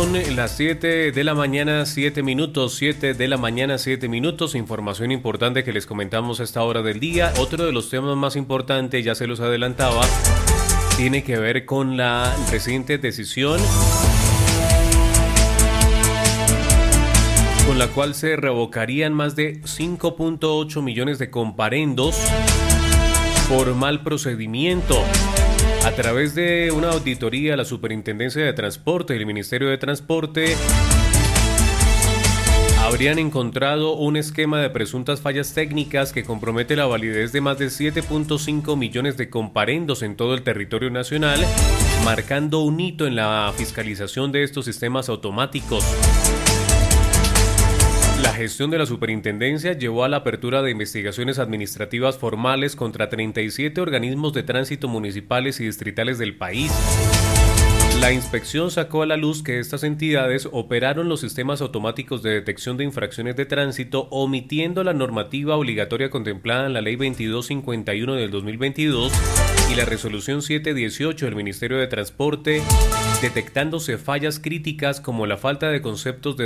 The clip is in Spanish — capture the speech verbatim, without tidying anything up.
Son las siete de la mañana, siete minutos, siete de la mañana, siete minutos. Información importante que les comentamos a esta hora del día. Otro de los temas más importantes, ya se los adelantaba, tiene que ver con la reciente decisión con la cual se revocarían más de cinco punto ocho millones de comparendos por mal procedimiento. A través de una auditoría, la Superintendencia de Transporte y el Ministerio de Transporte habrían encontrado un esquema de presuntas fallas técnicas que compromete la validez de más de siete punto cinco millones de comparendos en todo el territorio nacional, marcando un hito en la fiscalización de estos sistemas automáticos. La gestión de la superintendencia llevó a la apertura de investigaciones administrativas formales contra treinta y siete organismos de tránsito municipales y distritales del país. La inspección sacó a la luz que estas entidades operaron los sistemas automáticos de detección de infracciones de tránsito omitiendo la normativa obligatoria contemplada en la Ley veintidós cincuenta y uno del dos mil veintidós y la Resolución setecientos dieciocho del Ministerio de Transporte, detectándose fallas críticas como la falta de conceptos de